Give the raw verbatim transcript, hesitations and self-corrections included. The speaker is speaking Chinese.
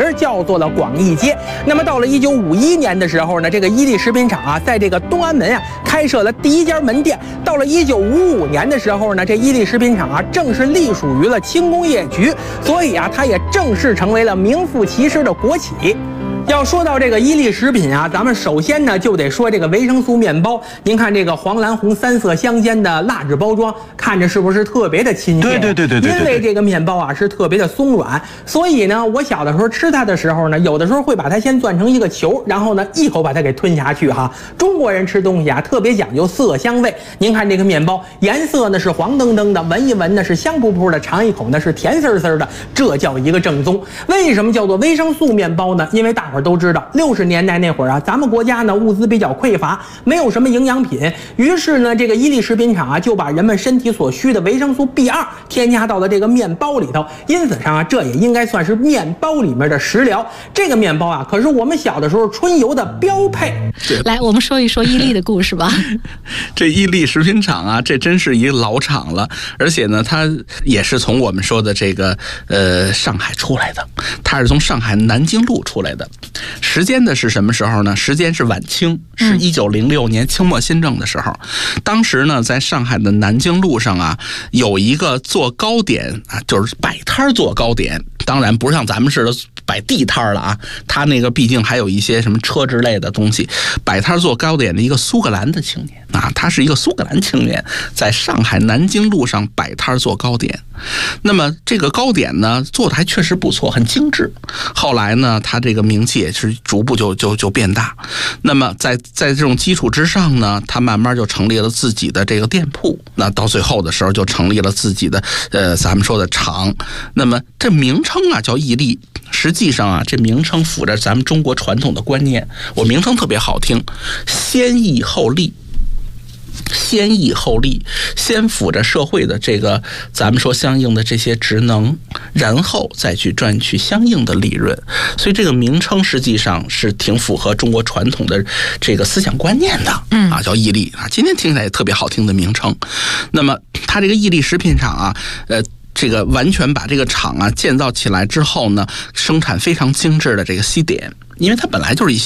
叫做了广义街。那么到了一九五一年的时候呢，这个伊利食品厂啊，在这个东安门啊开设了第一家门店。到了一九五五年的时候呢，这伊利食品厂啊正式隶属于了轻工业局，所以啊，它也正式成为了名副其实的国企。要说到这个伊利食品啊，咱们首先呢就得说这个维生素面包。您看这个黄蓝红三色相间的蜡质包装，看着是不是特别的亲切？ 对对对对对。 因为这个面包啊是特别的松软，所以呢，我小的时候吃它的时候呢，有的时候会把它先攥成一个球，然后呢一口把它给吞下去哈。中国人吃东西啊特别讲究色香味。您看这个面包颜色呢是黄澄澄的，闻一闻呢是香扑扑的，尝一口呢是甜丝丝的，这叫一个正宗。为什么叫做维生素面包呢？因为大伙儿都知道，六十年代那会儿啊，咱们国家呢物资比较匮乏，没有什么营养品，于是呢，这个伊利食品厂啊就把人们身体所需的维生素 B 二 添加到了这个面包里头。因此上啊，这也应该算是面包里面的食疗。这个面包啊，可是我们小的时候春游的标配。 来，我们说一说伊利的故事吧。 这伊利食品厂啊，这真是一个老厂了，而且呢，它也是从我们说的这个呃上海出来的，它是从上海南京路出来的。时间的是什么时候呢？时间是晚清，是一九零六年清末新政的时候。当时呢，在上海的南京路上啊，有一个做糕点啊，就是摆摊做糕点。当然不是像咱们似的摆地摊了啊，他那个毕竟还有一些什么车之类的东西。摆摊做糕点的一个苏格兰的青年啊，他是一个苏格兰青年，在上海南京路上摆摊做糕点。那么这个糕点呢，做的还确实不错，很精致。后来呢，他这个名气也是逐步就就就变大。那么在在这种基础之上呢，他慢慢就成立了自己的这个店铺。那到最后的时候，就成立了自己的呃咱们说的厂。那么这名称啊叫伊利，实际上啊这名称符着咱们中国传统的观念。我名称特别好听，先易后利。先易后利，先辅着社会的这个咱们说相应的这些职能，然后再去赚取相应的利润。所以这个名称实际上是挺符合中国传统的这个思想观念的，嗯啊，叫伊利啊。今天听起来也特别好听的名称。那么它这个伊利食品厂啊，呃。这个完全把这个厂啊建造起来之后呢，生产非常精致的这个西点，因为它本来就是一